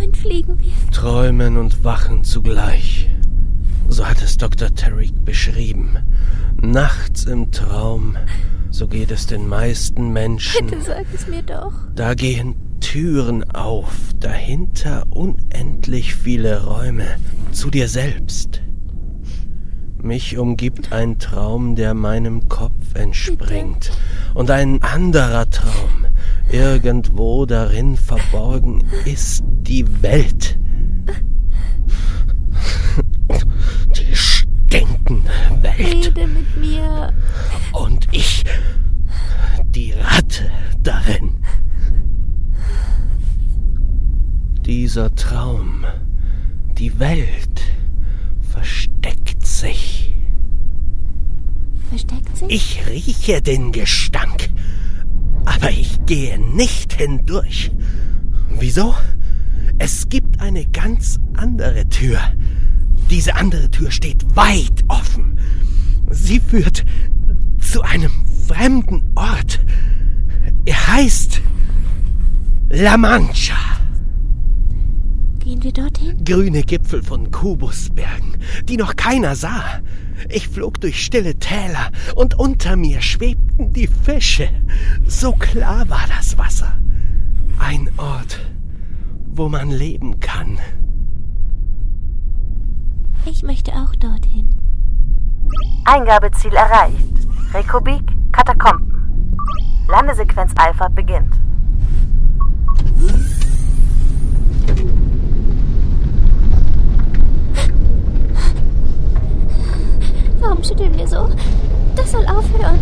Wohin fliegen wir? Träumen und wachen zugleich. So hat es Dr. Tariq beschrieben. Nachts im Traum, so geht es den meisten Menschen. Bitte sag es mir doch. Da gehen Türen auf, dahinter unendlich viele Räume, zu dir selbst. Mich umgibt ein Traum, der meinem Kopf entspringt. Bitte? Und ein anderer Traum, irgendwo darin verborgen, ist die Welt. Die stinkende Welt. Rede mit mir. Und ich, die Ratte darin. Dieser Traum, die Welt, versteckt sich. Versteckt sich? Ich rieche den Gestank, aber ich gehe nicht hindurch. Wieso? Es gibt eine ganz andere Tür. Diese andere Tür steht weit offen. Sie führt zu einem fremden Ort. Er heißt La Mancha. Gehen wir dorthin? Grüne Gipfel von Kubusbergen, die noch keiner sah. Ich flog durch stille Täler und unter mir schwebten die Fische. So klar war das Wasser. Ein Ort, wo man leben kann. Ich möchte auch dorthin. Eingabeziel erreicht. Rekubik, Katakomben. Landesequenz Alpha beginnt. Warum schütteln wir so? Das soll aufhören.